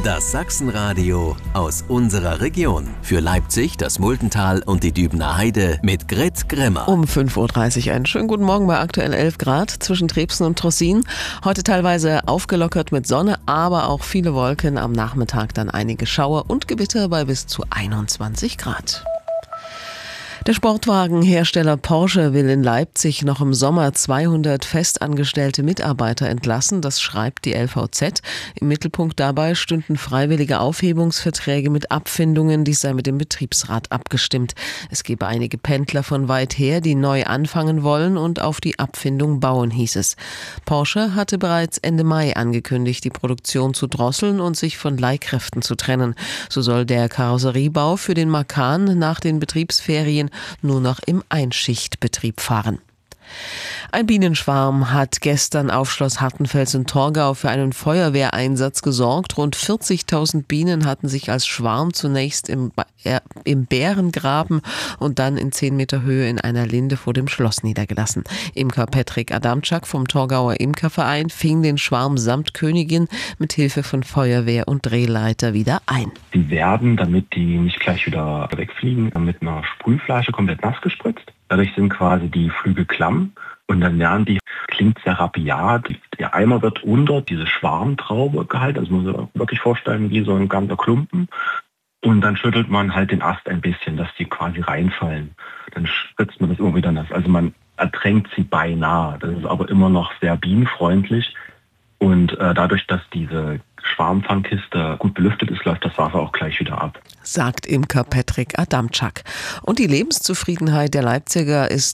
Das Sachsenradio aus unserer Region. Für Leipzig, das Multental und die Dübener Heide mit Grit Grimmer. Um 5.30 Uhr einen schönen guten Morgen bei aktuell 11 Grad zwischen Trebsen und Trossin. Heute teilweise aufgelockert mit Sonne, aber auch viele Wolken. Am Nachmittag dann einige Schauer und Gewitter bei bis zu 21 Grad. Der Sportwagenhersteller Porsche will in Leipzig noch im Sommer 200 festangestellte Mitarbeiter entlassen. Das schreibt die LVZ. Im Mittelpunkt dabei stünden freiwillige Aufhebungsverträge mit Abfindungen. Dies sei mit dem Betriebsrat abgestimmt. Es gebe einige Pendler von weit her, die neu anfangen wollen und auf die Abfindung bauen, hieß es. Porsche hatte bereits Ende Mai angekündigt, die Produktion zu drosseln und sich von Leihkräften zu trennen. So soll der Karosseriebau für den Macan nach den Betriebsferien nur noch im Einschichtbetrieb fahren. Ein Bienenschwarm hat gestern auf Schloss Hartenfels in Torgau für einen Feuerwehreinsatz gesorgt. Rund 40.000 Bienen hatten sich als Schwarm zunächst im Bärengraben und dann in 10 Meter Höhe in einer Linde vor dem Schloss niedergelassen. Imker Patrick Adamczak vom Torgauer Imkerverein fing den Schwarm samt Königin mit Hilfe von Feuerwehr und Drehleiter wieder ein. Die werden, damit die nicht gleich wieder wegfliegen, mit einer Sprühflasche komplett nass gespritzt. Dadurch sind quasi die Flügel klamm und dann werden die, klingt sehr rabiat, der Eimer wird unter diese Schwarmtraube gehalten, also man muss sich wirklich vorstellen wie so ein ganzer Klumpen. Und dann schüttelt man halt den Ast ein bisschen, dass die quasi reinfallen. Dann spritzt man das immer wieder nass. Also man ertränkt sie beinahe. Das ist aber immer noch sehr bienenfreundlich. Und dadurch, dass diese Schwarmfangkiste gut belüftet ist, läuft das Wasser auch gleich wieder ab. Sagt Imker Patrick Adamczak. Und die Lebenszufriedenheit der Leipziger ist